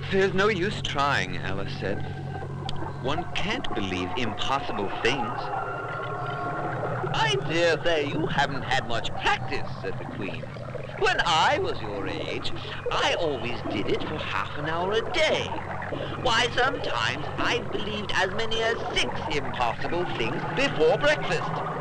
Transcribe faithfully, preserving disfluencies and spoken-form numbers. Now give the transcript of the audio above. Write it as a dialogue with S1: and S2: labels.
S1: There's no use trying, Alice said. One can't believe impossible things.
S2: I dare say you haven't had much practice, said the Queen. When I was your age, I always did it for half an hour a day. Why, sometimes I believed as many as six impossible things before breakfast.